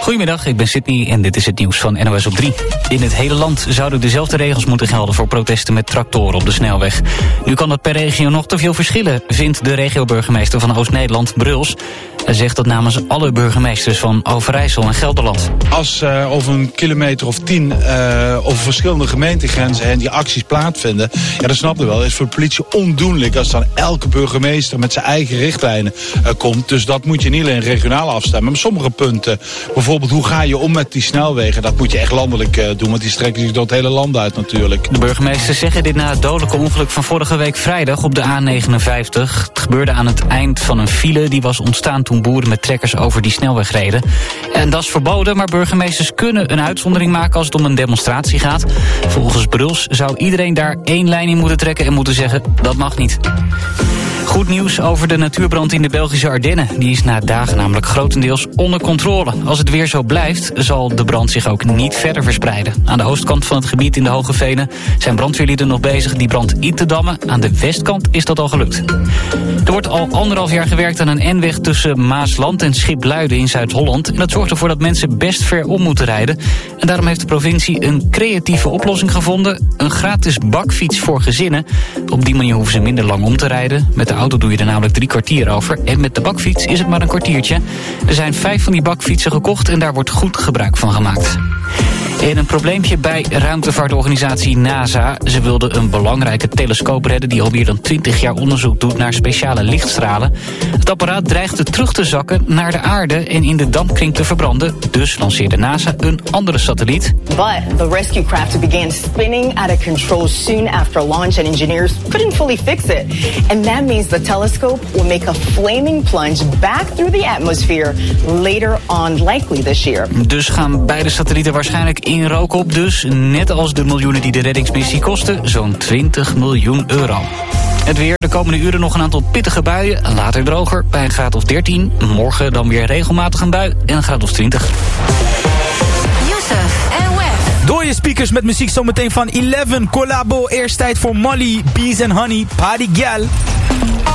Goedemiddag, ik ben Sydney en dit is het nieuws van NOS op 3. In het hele land zouden dezelfde regels moeten gelden voor protesten met tractoren op de snelweg. Nu kan dat per regio nog te veel verschillen, vindt de regio-burgemeester van Oost-Nederland, Bruls. Hij zegt dat namens alle burgemeesters van Overijssel en Gelderland. Als over een kilometer of 10 over verschillende gemeentegrenzen heen die acties plaatsvinden, ja, dat snap je wel. Het is voor de politie ondoenlijk als dan elke burgemeester met zijn eigen richtlijnen komt. Dus dat moet je niet alleen regionaal afstemmen. Maar sommige punten, bijvoorbeeld hoe ga je om met die snelwegen, dat moet je echt landelijk doen, want die strekken zich door het hele land uit natuurlijk. De burgemeesters zeggen dit na het dodelijke ongeluk van vorige week vrijdag op de A59. Het gebeurde aan het eind van een file die was ontstaan toen boeren met trekkers over die snelweg reden. En dat is verboden, maar burgemeesters kunnen een uitzondering maken als het om een demonstratie gaat. Volgens Bruls zou iedereen daar één lijn in moeten trekken en moeten zeggen dat mag niet. Goed nieuws over de natuurbrand in de Belgische Ardennen. Die is na dagen namelijk grotendeels onder controle. Als het weer zo blijft, zal de brand zich ook niet verder verspreiden. Aan de oostkant van het gebied in de Hoge Venen zijn brandweerlieden nog bezig die brand in te dammen. Aan de westkant is dat al gelukt. Er wordt al 1,5 jaar gewerkt aan een N-weg tussen Maasland en Schipluiden in Zuid-Holland. En dat zorgt ervoor dat mensen best ver om moeten rijden. En daarom heeft de provincie een creatieve oplossing gevonden. Een gratis bakfiets voor gezinnen. Op die manier hoeven ze minder lang om te rijden. Met de auto doe je er namelijk 3 kwartier over. En met de bakfiets is het maar een kwartiertje. Er zijn 5 van die bakfietsen gekocht en daar wordt goed gebruik van gemaakt. En een probleempje bij ruimtevaartorganisatie NASA. Ze wilden een belangrijke telescoop redden die al meer dan 20 jaar onderzoek doet naar speciale lichtstralen. Het apparaat dreigde terug te zakken naar de aarde en in de dampkring te verbranden. Dus lanceerde NASA een andere satelliet. But the rescue craft began spinning out of control soon after launch and engineers couldn't fully fix it. And that means the telescope will make a flaming plunge back through the atmosphere later on, likely this year. Dus gaan beide satellieten waarschijnlijk in rook op, dus net als de miljoenen die de reddingsmissie kosten, zo'n 20 miljoen euro. Het weer, de komende uren nog een aantal pittige buien, later droger bij een graad of 13. Morgen dan weer regelmatig een bui en een graad of 20. Youssef en Wef. Door je speakers met muziek zometeen van 11 Collabo. Eerst tijd voor Molly, Bees and Honey, Party Gal.